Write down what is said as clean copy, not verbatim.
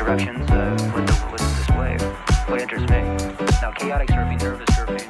interactions with this wave. What interests me. Now, chaotic surfing nervous